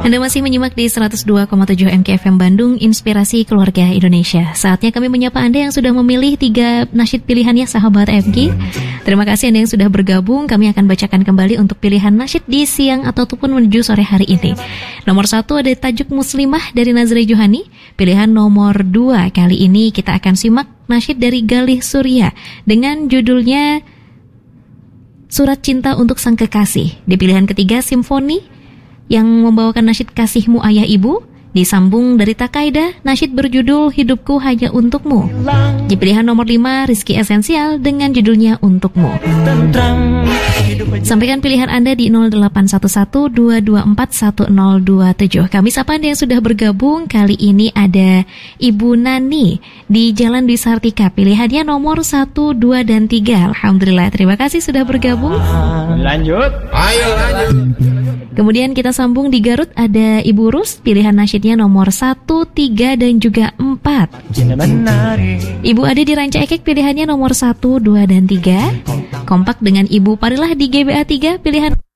Anda masih menyimak di 102,7 MKFM Bandung, Inspirasi Keluarga Indonesia. Saatnya kami menyapa Anda yang sudah memilih 3 nasyid pilihannya sahabat FG. Terima kasih Anda yang sudah bergabung. Kami akan bacakan kembali untuk pilihan nasyid di siang ataupun menuju sore hari ini. Nomor 1 ada Tajuk Muslimah dari Nazri Johani. Pilihan nomor 2 kali ini kita akan simak nasyid dari Galih Surya dengan judulnya Surat Cinta untuk Sang Kekasih. Di pilihan ketiga Simfoni yang membawakan nasyid Kasihmu Ayah Ibu. Disambung dari Takaida, nasyid berjudul Hidupku Hanya Untukmu. Di pilihan nomor 5 Rizky Esensial dengan judulnya Untukmu. Sampaikan pilihan Anda di 0811-224-1027. Kami sapa Anda yang sudah bergabung. Kali ini ada Ibu Nani di Jalan Dwi Sartika. Pilihannya nomor 1, 2, dan 3. Alhamdulillah, terima kasih sudah bergabung. Lanjut. Ayo lanjut. Kemudian kita sambung di Garut, ada Ibu Rus. Pilihan nasyidnya nomor 1, 3, dan juga 4. Ibu Ade di Ranca Ekek. Pilihannya nomor 1, 2, dan 3. Kompak dengan Ibu Parilah di GBA 3. Pilihan